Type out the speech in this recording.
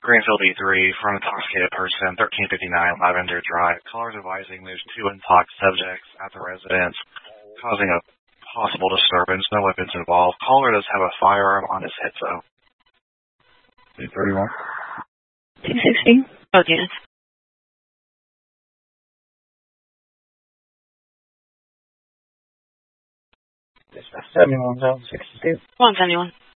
Greenfield E3 for an intoxicated person, 1359 Lavender Drive. Callers advising there's 2 intox subjects at the residence, causing a possible disturbance. No weapons involved. Caller does have a firearm on his head, though. 231. 260. Both units. Dispatch 71, 62. 171.